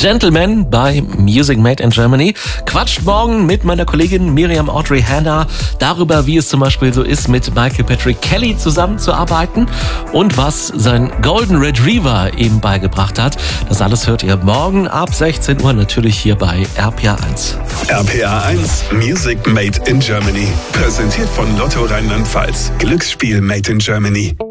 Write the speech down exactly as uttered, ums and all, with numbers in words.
Gentleman bei Music Made in Germany. Quatscht morgen mit meiner Kollegin Miriam Audrey Hanna darüber, wie es zum Beispiel so ist, mit Michael Patrick Kelly zusammenzuarbeiten und was sein Golden Retriever ihm beigebracht hat. Das alles hört ihr morgen ab sechzehn Uhr natürlich hier bei R P A eins. R P A eins Music Made in Germany. Präsentiert von Lotto Rheinland-Pfalz. Glücksspiel Made in Germany.